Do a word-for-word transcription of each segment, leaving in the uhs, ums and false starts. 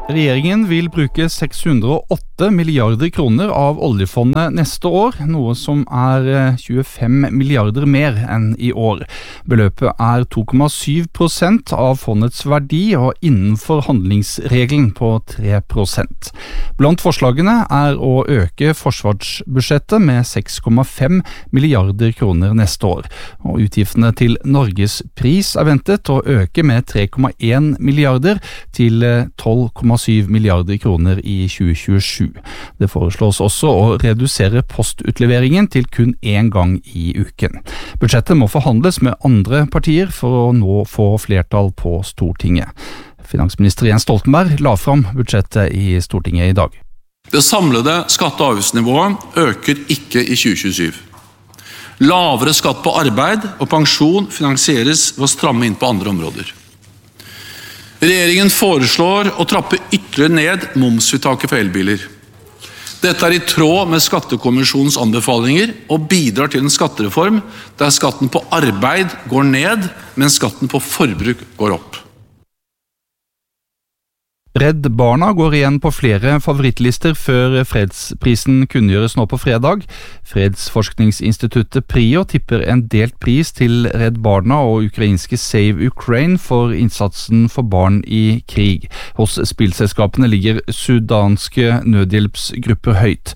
Regjeringen vil bruke seks hundre og åtte milliarder kroner av oljefondet neste år, noe som er tjuefem milliarder mer enn i år. Beløpet er to komma syv prosent av fondets verdi og innenfor handlingsregelen på tre prosent. Blant forslagene er å øke forsvarsbudsjettet med seks komma fem milliarder kroner neste år, og utgiftene til Norges pris er ventet å øke med tre komma en milliarder til tolv komma syv milliarder kroner i tjue tjuesju. Det foreslås også å redusere postutleveringen til kun én gang i uken. Budsjettet må forhandles med andre partier for å nå få flertall på Stortinget. Finansminister Jens Stoltenberg la fram budsjettet i Stortinget i dag. Det samlede skatte- og avgiftsnivået øker ikke i tjue tjuesju. Lavere skatt på arbeid og pensjon finansieres ved å stramme inn på andre områder. Regjeringen foreslår å trappe ytterligere ned momsfritaket for elbiler. Dette er i tråd med Skattekommisjonens anbefalinger og bidrar til en skattereform der skatten på arbeid går ned, mens skatten på forbruk går opp. Redd Barna går igjen på flere favorittlister før fredsprisen kunngjøres nå på fredag. Fredsforskningsinstituttet PRIO tipper en delt pris til Redd Barna og ukrainske Save Ukraine for innsatsen for barn i krig. Hos spillselskapene ligger sudanske nødhjelpsgrupper høyt.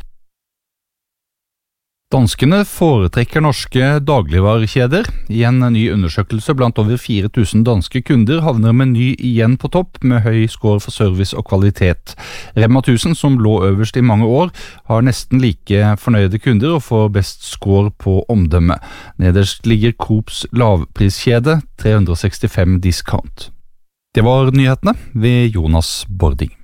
Danskene foretrekker norske dagligvarekjeder. I en ny undersøkelse blant over fire tusen danske kunder havner Meny igjen på topp med høy score for service og kvalitet. Rema tusen, som lå øverst i mange år, har nesten like fornøyde kunder og får best score på omdømme. Nederst ligger Coops lavpriskjede tre hundre og sekstifem discount. Det var nyhetene ved Jonas Bording.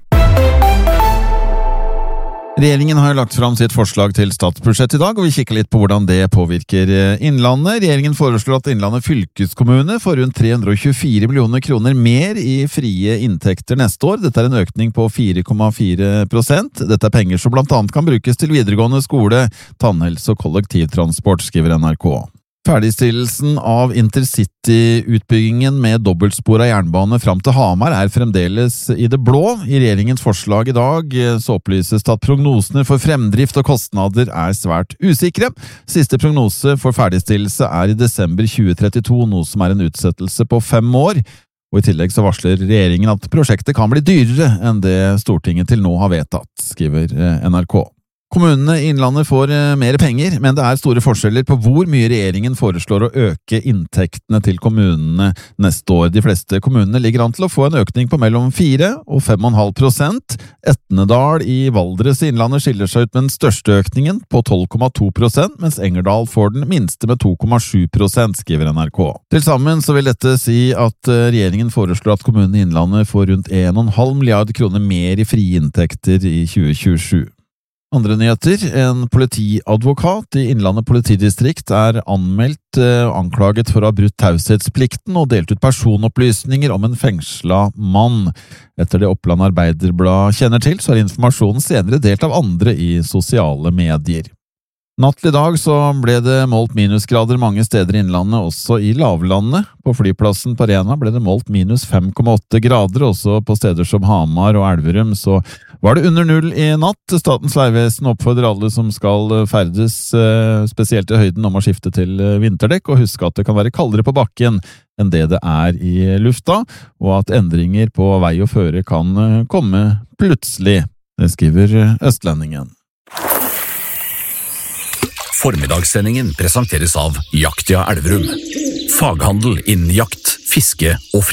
Regjeringen har lagt fram sitt forslag til statsbudsjett i dag, og vi kikker litt på hvordan det påvirker Innlandet. Regjeringen foreslår at Innlandet fylkeskommune får rundt tre hundre og tjuefire millioner kroner mer i frie inntekter neste år. Dette er en økning på fire komma fire prosent. Dette er penger som blant annet kan brukes til videregående skole, tannhelse og kollektivtransport, skriver N R K. Ferdigstillelsen av Intercity-utbyggingen med dobbeltspor av jernbane fram til Hamar er fremdeles i det blå. I regjeringens forslag i dag så opplyses det at prognosene for fremdrift og kostnader er svært usikre. Siste prognose for ferdigstillelse er i desember tjue trettito, noe som er en utsettelse på fem år. Og i tillegg så varsler regjeringen at prosjektet kan bli dyrere enn det Stortinget til nå har vedtatt, skriver N R K. Kommunene i Innlandet får mer penger, men det er store forskjeller på hvor mye regjeringen foreslår å øke inntektene til kommunene neste år. De fleste kommunene ligger an til å få en økning på mellom fire og fem komma fem prosent. Etnedal i Valdres i Innlandet skiller seg ut med den største økningen på tolv komma to prosent, mens Engerdal får den minste med to komma sju prosent, skriver N R K. Til sammen så vil dette si at regjeringen foreslår at kommunene i Innlandet får rundt en komma fem milliard kroner mer i frie inntekter i tjue tjuesju. Andre nyheter, en politiadvokat i Innlandet politidistrikt er anmeldt og anklaget for å ha brutt taushetsplikten og delt ut personopplysninger om en fengsla mann. Etter det Oppland Arbeiderblad kjenner til, så er informasjonen senere delt av andre i sosiale medier. Natt i dag så ble det målt minusgrader mange steder i Innlandet, også i lavlandet. På flyplassen på Rena ble det målt minus fem komma åtte grader, også på steder som Hamar og Elverum, så var det under null i natt. Statens vegvesen oppfordrer alle som skal ferdes, spesielt i høyden, om å skifte til vinterdekk, og huske at det kan være kaldere på bakken enn det det er i lufta, og at endringer på vei og føre kan komme plutselig, det skriver Østlendingen. Formiddagssendingen presenteres av Jaktia Elverum. Faghandel innen jakt, fiske og